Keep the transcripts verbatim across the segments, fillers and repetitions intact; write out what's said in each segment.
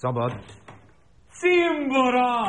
Szabad. Cimbora!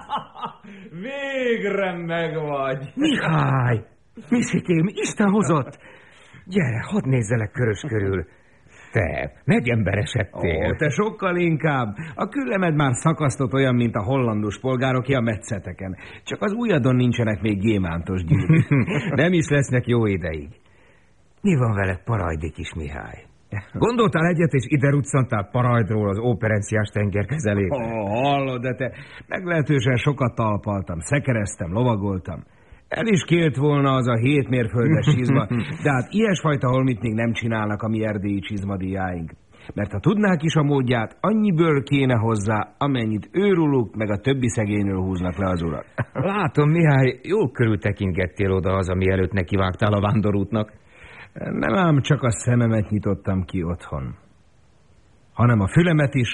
Végre megvagy! Mihály! Misikém, Isten hozott! Gyere, hadd nézzelek körös körül. Te, megemberesedtél. Ó, te sokkal inkább. A küllemed már szakasztott olyan, mint a hollandus polgároké a metszeteken. Csak az ujjadon nincsenek még gyémántos gyűrűk. Nem is lesznek jó ideig. Mi van veled, Parajdi kis Mihály? Gondoltál egyet, és ide ruccantál Parajdról az óperenciás tengerkezelésre? Ó, hallod, de te meglehetősen sokat talpaltam, szekereztem, lovagoltam. El is kélt volna az a hét mérföldes csizma, de hát ilyesfajta holmit még nem csinálnak a mi erdélyi csizmadiáink. Mert ha tudnák is a módját, annyiből kéne hozzá, amennyit őruluk, meg a többi szegényről húznak le az urak. Látom, Mihály, jól körültekingettél oda az, ami előtt nekivágtál a vándorútnak. Nem ám csak a szememet nyitottam ki otthon, hanem a fülemet is,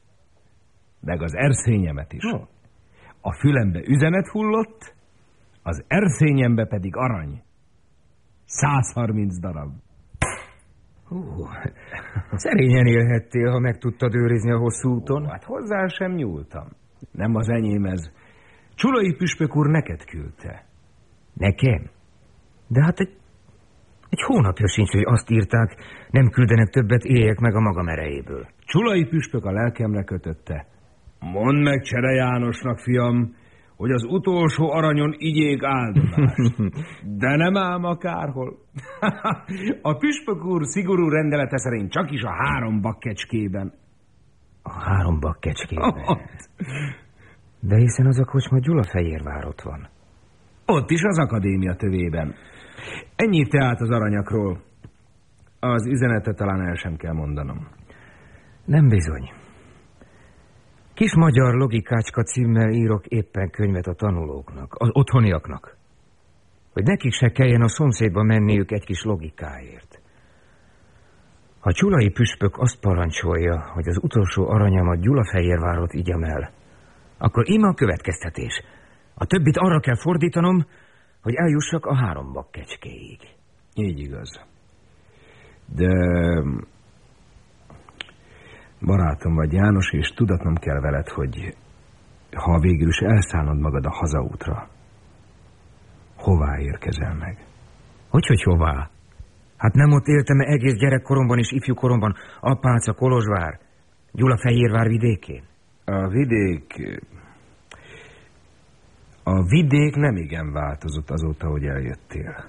meg az erszényemet is. No. A fülembe üzenet hullott, az erszényembe pedig arany. száz harminc darab. Hú, szerényen élhettél, ha meg tudtad őrizni a hosszú úton. Ó, hát hozzá sem nyúltam. Nem az enyém ez. Csulai püspök úr neked küldte. Nekem? De hát egy, egy hónapja sincs, hogy azt írták, nem küldenek többet, éljek meg a magam erejéből. Csulai püspök a lelkemre kötötte. Mondd meg Csere Jánosnak, fiam, hogy az utolsó aranyon igyék áldozást. De nem ám akárhol. A püspök úr szigorú rendelete szerint csak is a három bakkecskében. A három bakkecskében? De hiszen az a kocsma Gyulafehérvár ott van. Ott is az akadémia tövében. Ennyit tehát az aranyakról. Az üzenetet talán el sem kell mondanom. Nem bizony. Kis magyar logikácska címmel írok éppen könyvet a tanulóknak, az otthoniaknak. Hogy nekik se kelljen a szomszédba menniük egy kis logikáért. Ha Csulai püspök azt parancsolja, hogy az utolsó aranyamat Gyulafehérvárot igyam el, akkor íme a következtetés. A többit arra kell fordítanom, hogy eljussak a három bakkecskéig. Így igaz. De... barátom vagy, János, és tudatnom kell veled, hogy ha végül is elszállod magad a hazaútra, hová érkezel meg? Hogyhogy hová? Hát nem ott éltem -e egész gyerekkoromban és ifjúkoromban Apáca, Kolozsvár, Gyulafehérvár vidékén? A vidék... A vidék nem igen változott azóta, hogy eljöttél,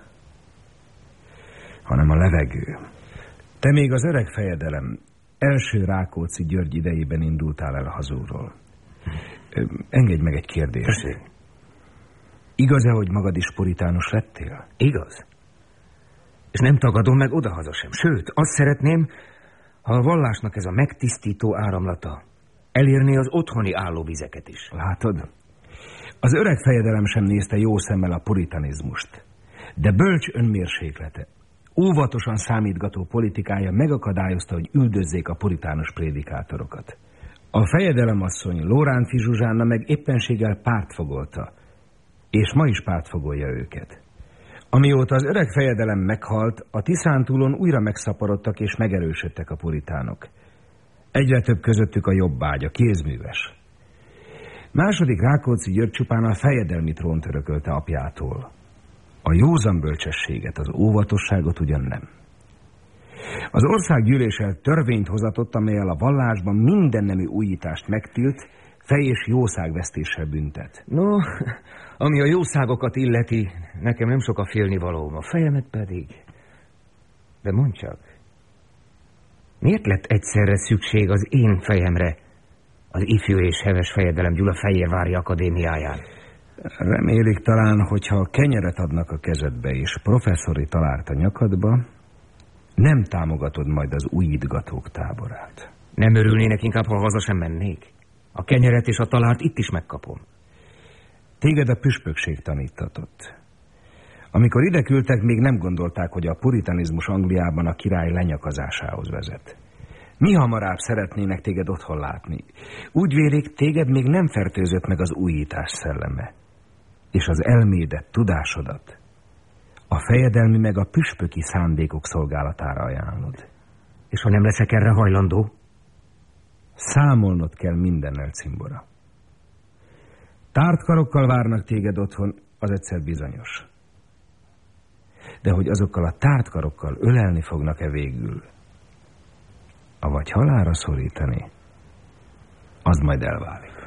hanem a levegő. Te még az öreg fejedelem első Rákóczi György idejében indultál el hazúról. Engedj meg egy kérdést. Igaz-e, hogy magad is puritánus lettél? Igaz. És nem tagadom meg odahaza sem. Sőt, azt szeretném, ha a vallásnak ez a megtisztító áramlata elérné az otthoni állóvizeket is. Látod? Az öreg fejedelem sem nézte jó szemmel a puritanizmust, de bölcs önmérséklete, óvatosan számítgató politikája megakadályozta, hogy üldözzék a puritánus prédikátorokat. A fejedelemasszony Lóránfi Zsuzsánna meg éppenséggel pártfogolta, és ma is pártfogolja őket. Amióta az öreg fejedelem meghalt, a Tiszántúlon újra megszaporodtak és megerősödtek a puritánok. Egyre több közöttük a jobbágy, a kézműves. Második Rákóczi György csupán a fejedelmi trónt örökölte apjától. A józan bölcsességet, az óvatosságot ugyan nem. Az országgyűléssel törvényt hozatott, amellyel a vallásban minden nemű újítást megtilt, fej- és jószágvesztéssel büntet. No, ami a jószágokat illeti, nekem nem sok a félnivalóm, a fejemet pedig. De mondd csak, miért lett egyszerre szükség az én fejemre az ifjú és heves fejedelem Gyulafehérvári akadémiáján? Remélik talán, hogyha kenyeret adnak a kezedbe és professzori talárt a nyakadba, nem támogatod majd az újítgatók táborát. Nem örülnének inkább, ha haza sem mennék? A kenyeret és a talárt itt is megkapom. Téged a püspökség tanítatott. Amikor ide küldtek, még nem gondolták, hogy a puritanizmus Angliában a király lenyakazásához vezet. Mi hamarabb szeretnének téged otthon látni. Úgy vélik, téged még nem fertőzött meg az újítás szelleme. És az elmédet, tudásodat a fejedelmi meg a püspöki szándékok szolgálatára ajánlod. És ha nem leszek erre hajlandó? Számolnod kell mindennel, cimbora. Tárt karokkal várnak téged otthon, az egyszer bizonyos. De hogy azokkal a tárt karokkal ölelni fognak-e végül, avagy halálra szorítani, az majd elválik.